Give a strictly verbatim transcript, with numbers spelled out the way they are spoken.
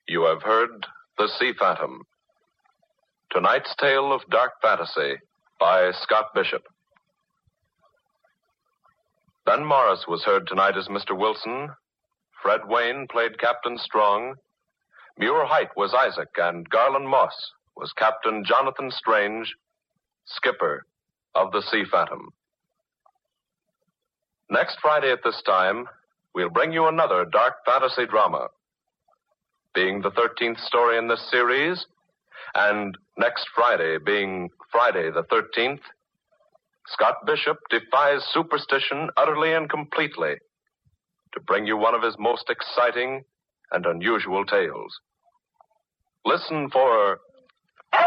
You have heard The Sea Phantom. Tonight's tale of dark fantasy by Scott Bishop. Ben Morris was heard tonight as Mister Wilson. Fred Wayne played Captain Strong. Muir Height was Isaac, and Garland Moss was Captain Jonathan Strange, skipper of the Sea Phantom. Next Friday at this time, we'll bring you another dark fantasy drama. Being the thirteenth story in this series, and next Friday being Friday the thirteenth, Scott Bishop defies superstition utterly and completely to bring you one of his most exciting and unusual tales. Listen for